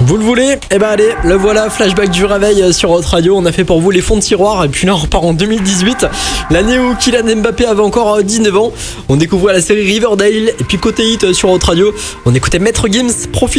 Vous le voulez? Eh ben allez, le voilà, flashback du réveil sur votre radio. On a fait pour vous les fonds de tiroir. Et puis là on repart en 2018, l'année où Kylian Mbappé avait encore 19 ans. On découvrait la série Riverdale. Et puis côté hit sur votre radio, on écoutait Maître Gims. Profite.